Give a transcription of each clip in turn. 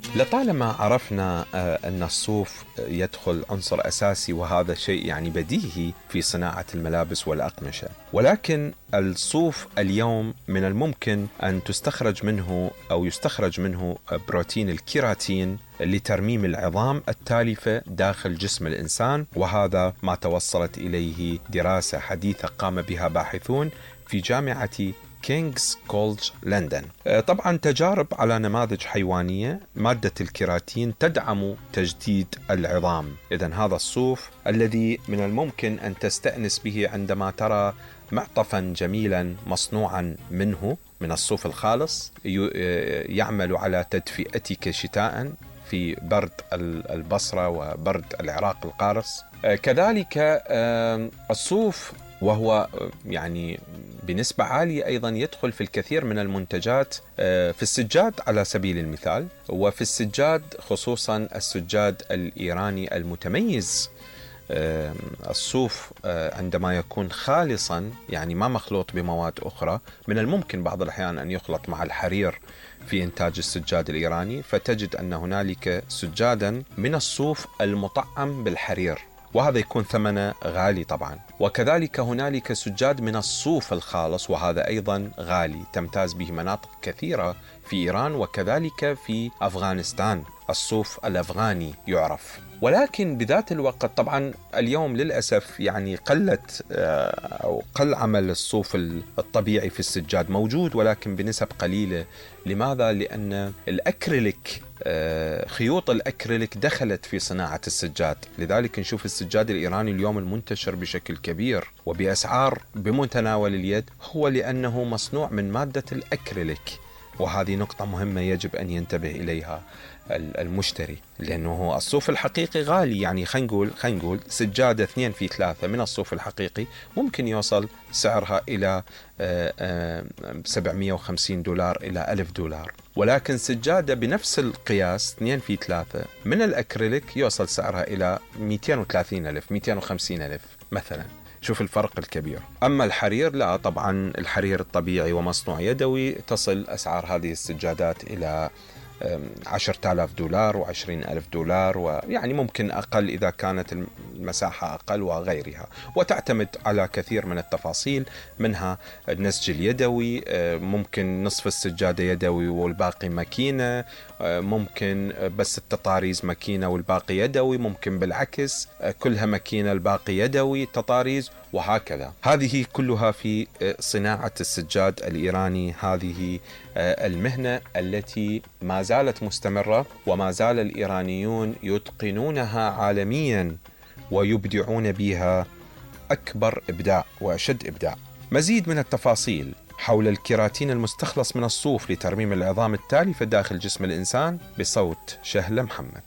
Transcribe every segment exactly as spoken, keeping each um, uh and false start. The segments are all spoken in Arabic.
لطالما عرفنا أن الصوف يدخل عنصر أساسي، وهذا شيء يعني بديهي في صناعة الملابس والأقمشة، ولكن الصوف اليوم من الممكن أن تستخرج منه أو يستخرج منه بروتين الكيراتين لترميم العظام التالفة داخل جسم الإنسان، وهذا ما توصلت إليه دراسة حديثة قام بها باحثون في جامعة كينغز كولج لندن. طبعا تجارب على نماذج حيوانية، مادة الكيراتين تدعم تجديد العظام. إذن هذا الصوف الذي من الممكن أن تستأنس به عندما ترى معطفا جميلا مصنوعا منه من الصوف الخالص يعمل على تدفئتك شتاء في برد البصرة وبرد العراق القارس. كذلك الصوف وهو يعني بنسبة عالية أيضا يدخل في الكثير من المنتجات في السجاد على سبيل المثال، وفي السجاد خصوصا السجاد الإيراني المتميز. الصوف عندما يكون خالصا يعني ما مخلوط بمواد أخرى، من الممكن بعض الأحيان أن يخلط مع الحرير في إنتاج السجاد الإيراني، فتجد أن هنالك سجادا من الصوف المطعم بالحرير، وهذا يكون ثمنه غالي طبعا. وكذلك هنالك سجاد من الصوف الخالص، وهذا أيضا غالي، تمتاز به مناطق كثيرة في إيران وكذلك في أفغانستان، الصوف الأفغاني يعرف. ولكن بذات الوقت طبعا اليوم للأسف يعني قلت أو قل عمل الصوف الطبيعي في السجاد، موجود ولكن بنسب قليلة. لماذا؟ لأن الأكريليك، خيوط الأكريليك دخلت في صناعة السجاد، لذلك نشوف السجاد الإيراني اليوم المنتشر بشكل كبير وبأسعار بمتناول اليد هو لأنه مصنوع من مادة الأكريليك، وهذه نقطة مهمة يجب أن ينتبه إليها المشتري، لأنه الصوف الحقيقي غالي. يعني خلينا نقول خلينا نقول سجادة اثنين في ثلاثة من الصوف الحقيقي ممكن يوصل سعرها إلى سبعمائة وخمسين دولار إلى ألف دولار، ولكن سجادة بنفس القياس اثنين في ثلاثة من الأكريليك يوصل سعرها إلى مئتين وثلاثين ألف مئتين وخمسين ألف مثلا. شوف الفرق الكبير. أما الحرير لا، طبعا الحرير الطبيعي ومصنوع يدوي تصل أسعار هذه السجادات إلى عشرة آلاف دولار وعشرين ألف دولار، ويعني ممكن أقل إذا كانت المساحة أقل وغيرها، وتعتمد على كثير من التفاصيل، منها النسج اليدوي، ممكن نصف السجادة يدوي والباقي ماكينة، ممكن بس التطاريز ماكينة والباقي يدوي، ممكن بالعكس كلها ماكينة الباقي يدوي تطاريز، وهكذا. هذه كلها في صناعة السجاد الإيراني، هذه المهنة التي ما زالت مستمرة، وما زال الإيرانيون يتقنونها عالميا ويبدعون بها أكبر إبداع وأشد إبداع. مزيد من التفاصيل حول الكيراتين المستخلص من الصوف لترميم العظام التالفة داخل جسم الإنسان بصوت شهلة محمد.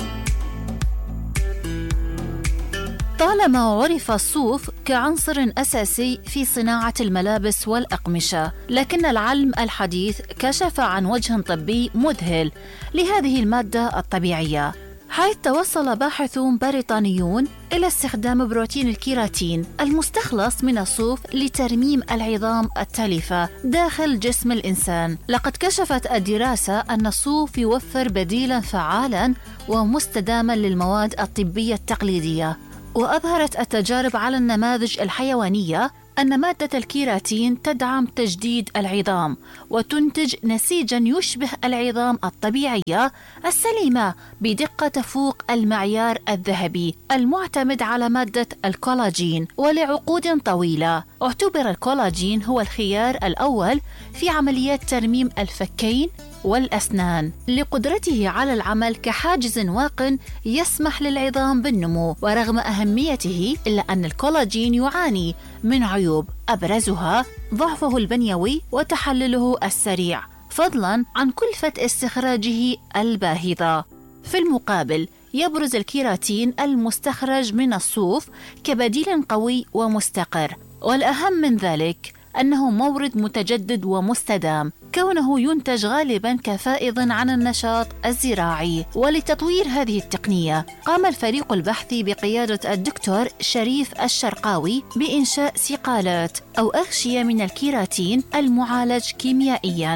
طالما عرف الصوف كعنصر أساسي في صناعة الملابس والأقمشة، لكن العلم الحديث كشف عن وجه طبي مذهل لهذه المادة الطبيعية، حيث توصل باحثون بريطانيون إلى استخدام بروتين الكيراتين المستخلص من الصوف لترميم العظام التالفة داخل جسم الإنسان. لقد كشفت الدراسة أن الصوف يوفر بديلاً فعالاً ومستداماً للمواد الطبية التقليدية، وأظهرت التجارب على النماذج الحيوانية أن مادة الكيراتين تدعم تجديد العظام وتنتج نسيجاً يشبه العظام الطبيعية السليمة بدقة تفوق المعيار الذهبي المعتمد على مادة الكولاجين. ولعقود طويلة اعتبر الكولاجين هو الخيار الأول في عمليات ترميم الفكين والأسنان لقدرته على العمل كحاجز واق يسمح للعظام بالنمو. ورغم أهميته إلا أن الكولاجين يعاني من عيوب، أبرزها ضعفه البنيوي وتحلله السريع، فضلاً عن كلفة استخراجه الباهظة. في المقابل يبرز الكيراتين المستخرج من الصوف كبديل قوي ومستقر، والأهم من ذلك أنه مورد متجدد ومستدام، كونه ينتج غالباً كفائض عن النشاط الزراعي. ولتطوير هذه التقنية قام الفريق البحثي بقيادة الدكتور شريف الشرقاوي بإنشاء سقالات أو أغشية من الكيراتين المعالج كيميائياً،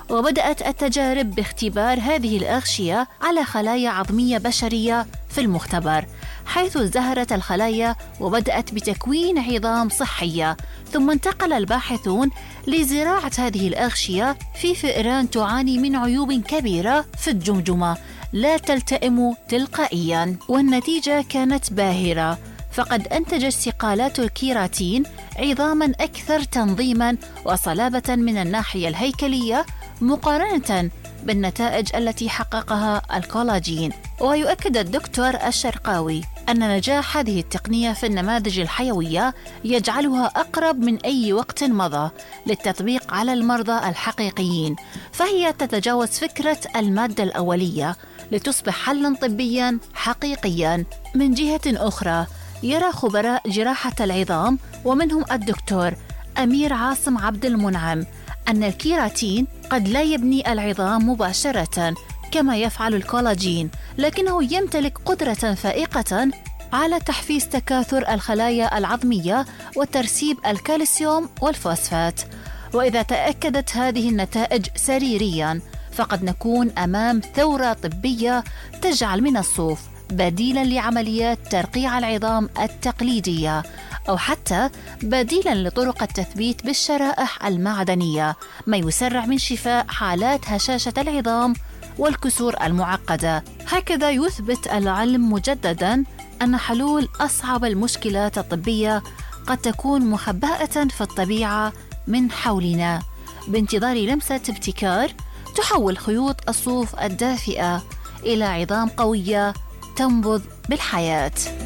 وبدأت التجارب باختبار هذه الأغشية على خلايا عظمية بشرية في المختبر، حيث ازدهرت الخلايا وبدأت بتكوين عظام صحية. ثم انتقل الباحثون لزراعة هذه الأغشية في فئران تعاني من عيوب كبيرة في الجمجمة لا تلتئم تلقائياً، والنتيجة كانت باهرة، فقد أنتجت سقالات الكيراتين عظاماً أكثر تنظيماً وصلابة من الناحية الهيكلية مقارنة بالنتائج التي حققها الكولاجين. ويؤكد الدكتور الشرقاوي أن نجاح هذه التقنية في النماذج الحيوية يجعلها أقرب من أي وقت مضى للتطبيق على المرضى الحقيقيين، فهي تتجاوز فكرة المادة الأولية لتصبح حلاً طبياً حقيقياً. من جهة أخرى، يرى خبراء جراحة العظام ومنهم الدكتور أمير عاصم عبد المنعم أن الكيراتين قد لا يبني العظام مباشرة كما يفعل الكولاجين، لكنه يمتلك قدرة فائقة على تحفيز تكاثر الخلايا العظمية وترسيب الكالسيوم والفوسفات. وإذا تأكدت هذه النتائج سريرياً، فقد نكون أمام ثورة طبية تجعل من الصوف بديلاً لعمليات ترقيع العظام التقليدية، أو حتى بديلاً لطرق التثبيت بالشرائح المعدنية، ما يسرع من شفاء حالات هشاشة العظام والكسور المعقدة. هكذا يثبت العلم مجدداً أن حلول أصعب المشكلات الطبية قد تكون مخبأة في الطبيعة من حولنا، بانتظار لمسة ابتكار تحول خيوط الصوف الدافئة إلى عظام قوية تنبض بالحياة.